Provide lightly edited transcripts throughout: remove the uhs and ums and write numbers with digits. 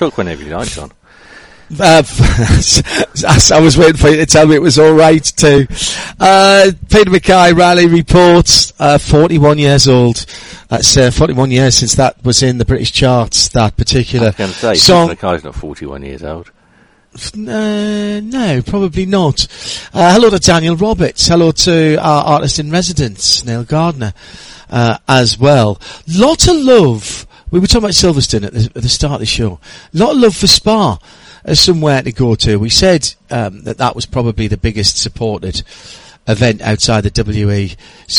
Talk whenever you like, John. I was waiting for you to tell me it was all right too. Peter Mackay rally reports, 41 years old. That's 41 years since that was in the British charts, that particular I was going to say, song. Peter Mackay's not 41 years old. No, probably not. Hello to Daniel Roberts. Hello to our artist in residence, Neil Gardner, as well. Lot of love. We were talking about Silverstone at the start of the show. Lot of love for Spa as somewhere to go to. We said that was probably the biggest supported event outside the WEC.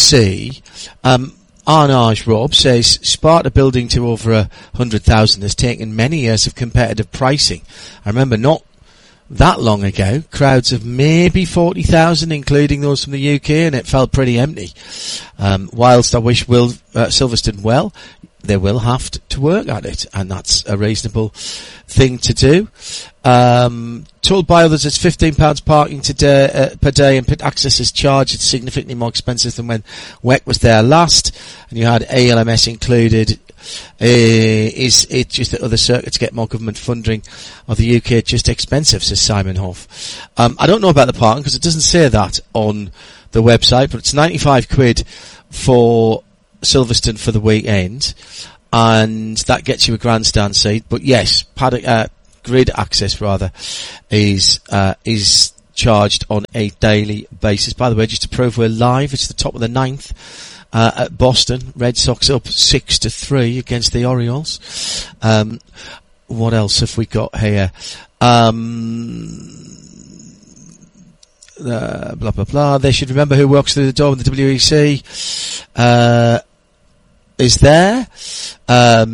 Arnage Rob says Sparta building to over 100,000 has taken many years of competitive pricing. I remember not that long ago, crowds of maybe 40,000, including those from the UK, and it felt pretty empty. Whilst I wish Silverstone well, they will have to work at it, and that's a reasonable thing to do. Told by others it's £15 parking per day, and pit access is charged. It's significantly more expensive than when WEC was there last, and you had ALMS included. Is it just that other circuits get more government funding, or the UK just expensive, says Simon Hoff. I don't know about the parking because it doesn't say that on the website, but it's 95 quid for Silverstone for the weekend, and that gets you a grandstand seat. But yes, grid access rather is charged on a daily basis. By the way, just to prove we're live, it's the top of the 9th at Boston. Red Sox up 6-3 against the Orioles. What else have we got here? Blah blah blah. They should remember who walks through the door when the WEC is there. Let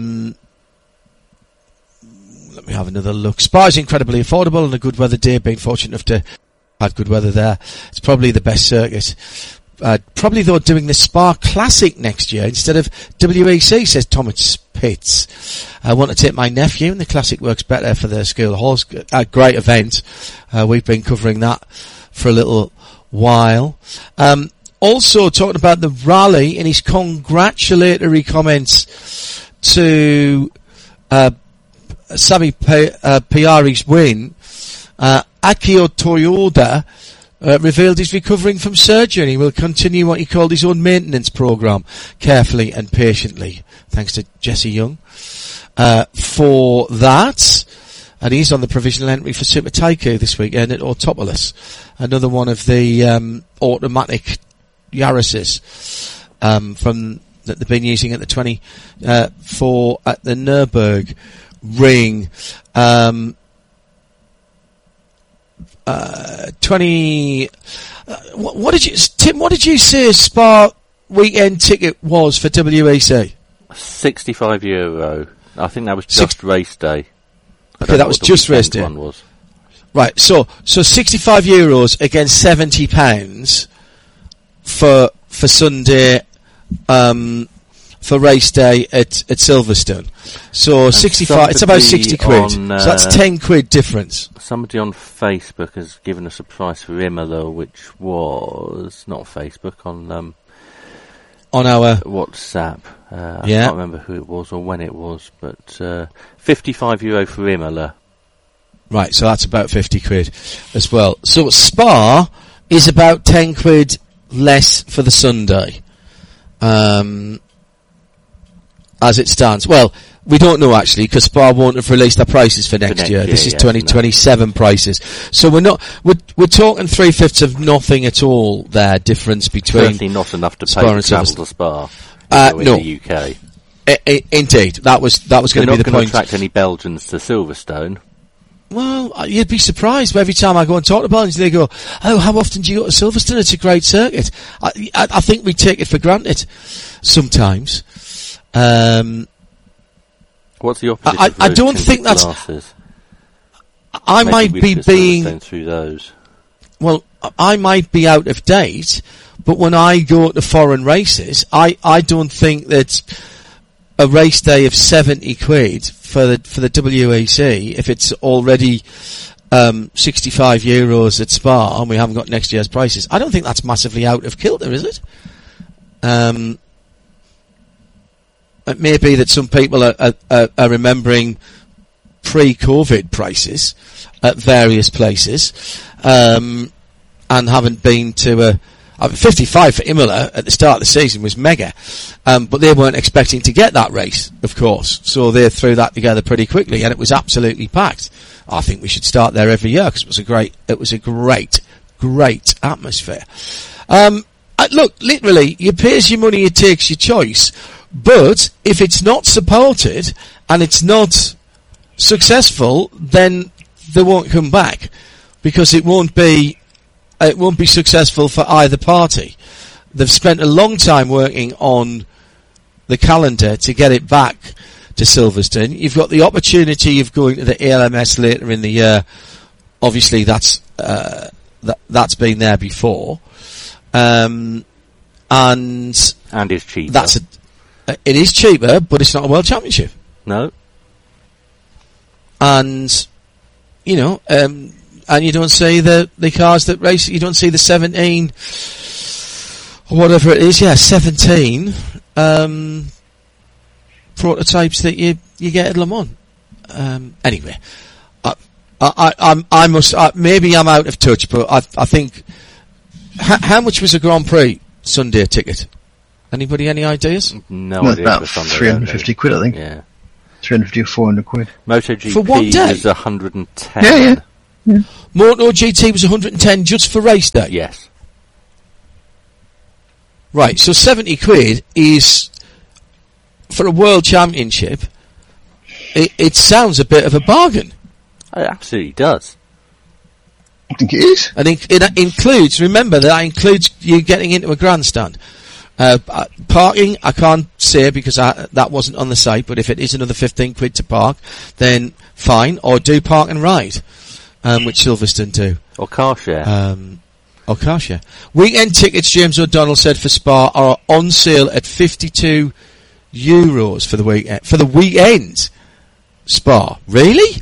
me have another look. Spa is incredibly affordable on a good weather day. Being fortunate enough to have good weather there, it's probably the best circuit. Probably though doing the Spa Classic next year instead of WEC, says Thomas Pitts. I want to take my nephew, and the Classic works better for the school horse. A great event. We've been covering that for a little while. Also talking about the rally in his congratulatory comments to Sami Piari's win, Akio Toyoda revealed he's recovering from surgery and he will continue what he called his own maintenance program carefully and patiently. Thanks to Jesse Young for that. And he's on the provisional entry for Super Taiko this weekend at Autopolis. Another one of the automatic Yaris's from that they've been using at the 24 at the Nürburgring. What did you, Tim? What did you say? Spa weekend ticket was for WEC? €65. I think that was just race day. Okay, that was just race day. One was. Right. So €65 against £70 for Sunday. For race day at Silverstone. So 65, it's about 60 quid. So that's 10 quid difference. Somebody on Facebook has given us a price for Imola, which was not Facebook, on our WhatsApp. I can't remember who it was or when it was, but €55 for Imola. Right, so that's about 50 quid as well. So Spa is about 10 quid less for the Sunday. As it stands. Well, we don't know actually, because Spa won't have released their prices for next year. This is 2027 prices. So we're talking 3/5 of nothing at all there, difference between. Certainly not enough to pay for travel to Spa. No. In the UK. Indeed. That was going to be the point. They're not going to attract any Belgians to Silverstone. Well, you'd be surprised every time I go and talk to Belgians, they go, "Oh, how often do you go to Silverstone? It's a great circuit." I think we take it for granted sometimes. What's the opposite? I don't think that's. Glasses? I might be being through those. Well, I might be out of date, but when I go to foreign races, I don't think that a race day of 70 quid for the WEC, if it's already €65 at Spa and we haven't got next year's prices, I don't think that's massively out of kilter, is it? It may be that some people are remembering pre-COVID prices at various places, and haven't been to 55 for Imola at the start of the season was mega, but they weren't expecting to get that race, of course, so they threw that together pretty quickly, and it was absolutely packed. I think we should start there every year because it was a great atmosphere. Look, literally, you pays your money, it takes your choice, but if it's not supported and it's not successful, then they won't come back because it won't be successful for either party. They've spent a long time working on the calendar to get it back to Silverstone. You've got the opportunity of going to the ALMS later in the year. Obviously, that's been there before, and it's cheaper. It is cheaper, but it's not a world championship. No, and and you don't see the cars that race. You don't see the 17 or whatever it is. 17 prototypes that you get at Le Mans. Anyway, I must maybe I'm out of touch, but I think how much was a Grand Prix Sunday ticket? Anybody any ideas? No well, idea. About 350 quid, I think. Yeah, 350 or 400 quid. MotoGP for one day? was 110. Yeah. MotoGP was 110 just for race day. Yes. Right, so 70 quid is for a world championship. It sounds a bit of a bargain. It absolutely does. I think it is. And it includes, remember, that includes you getting into a grandstand. Parking, I can't say because that wasn't on the site, but if it is another 15 quid to park, then fine, or do park and ride, which Silverstone do. Or car share. Or car share. Weekend tickets, James O'Donnell said, for Spa are on sale at €52 for the weekend. For the weekend, Spa. Really?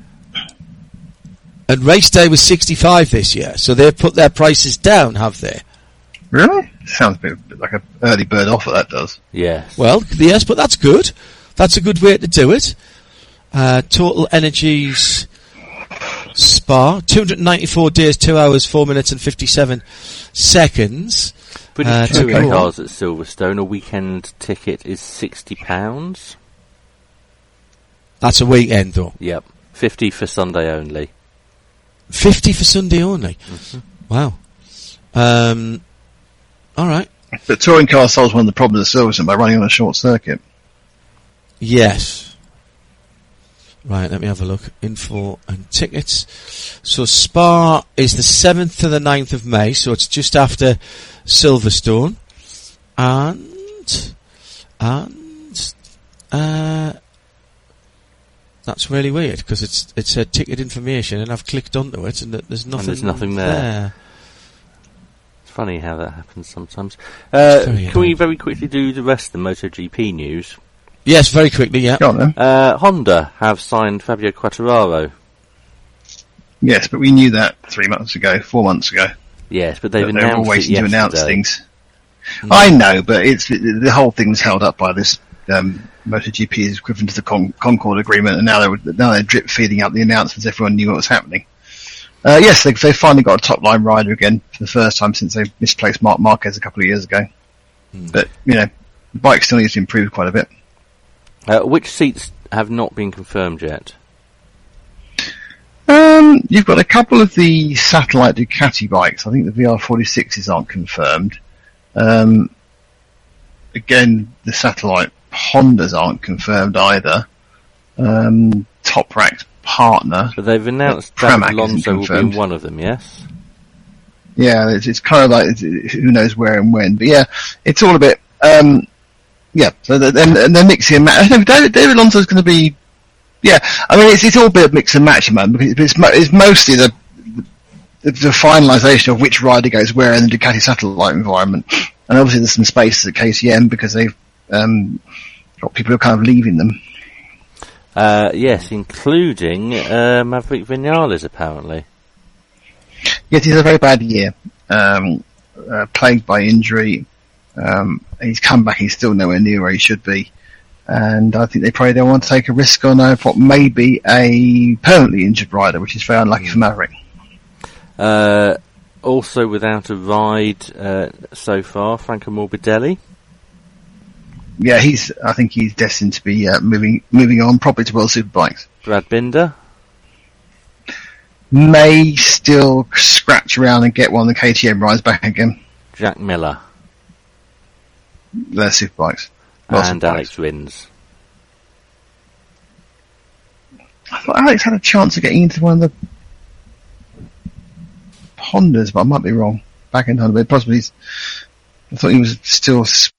And race day was 65 this year, so they've put their prices down, have they? Really? Sounds a bit like an early bird offer, that does. Yes. Well, yes, but that's good. That's a good way to do it. Total Energies Spa, 294 days, 2 hours, 4 minutes and 57 seconds. British touring cars at Silverstone, a weekend ticket is £60. That's a weekend, though. Yep. 50 for Sunday only. 50 for Sunday only? Mm-hmm. Wow. Alright. But touring car solves one of the problems of Silverstone by running on a short circuit. Yes. Right, let me have a look. Info and tickets. So Spa is the 7th to the 9th of May, so it's just after Silverstone. And that's really weird, because it said ticket information, and I've clicked onto it, and there's nothing there. It's funny how that happens sometimes. Can we very quickly do the rest of the MotoGP news? Yes, very quickly, yeah. Go on then. Honda have signed Fabio Quartararo. Yes, but we knew that 4 months ago. Yes, but they've announced they're all waiting to announce things. Mm. I know, but the whole thing's held up by this. MotoGP is equivalent to the Concord Agreement, and now they're drip feeding out the announcements. Everyone knew what was happening. Yes, they finally got a top line rider again for the first time since they misplaced Marc Marquez a couple of years ago. Mm. But the bike still needs to improve quite a bit. Which seats have not been confirmed yet? You've got a couple of the satellite Ducati bikes. I think the VR46s aren't confirmed. Again, the satellite Hondas aren't confirmed either. Toprak's partner. But they've announced that Alonso will be in one of them, yes? Yeah, it's kind of like, who knows where and when. But yeah, it's all a bit, so they're mixing and matching. David Alonso's going to be, I mean, it's all a bit of mix and match, man, because it's mostly the finalisation of which rider goes where in the Ducati satellite environment. And obviously there's some spaces at KTM because they've got people who are kind of leaving them. Yes, including Maverick Vinales, apparently. Yes, he's had a very bad year, plagued by injury. He's come back, he's still nowhere near where he should be. And I think they probably don't want to take a risk on what may be a permanently injured rider, which is very unlucky for Maverick. Also without a ride so far, Franco Morbidelli. Yeah, I think he's destined to be moving on, probably to World Superbikes. Brad Binder may still scratch around and get one of the KTM rides back again. Jack Miller. They're Superbikes. And Alex Rins. I thought Alex had a chance of getting into one of the Hondas, but I might be wrong. Back in Honda, but possibly I thought he was still